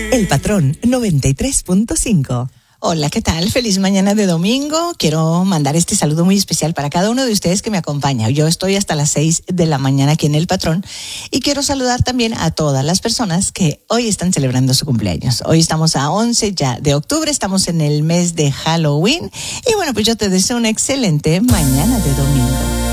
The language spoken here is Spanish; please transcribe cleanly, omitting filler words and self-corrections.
El Patrón 93.5. Hola, ¿qué tal? Feliz mañana de domingo. Quiero mandar este saludo muy especial para cada uno de ustedes que me acompaña. Yo estoy hasta las 6 de la mañana aquí en El Patrón y quiero saludar también a todas las personas que hoy están celebrando su cumpleaños. Hoy estamos a 11 ya de octubre, estamos en el mes de Halloween y bueno, pues yo te deseo una excelente mañana de domingo.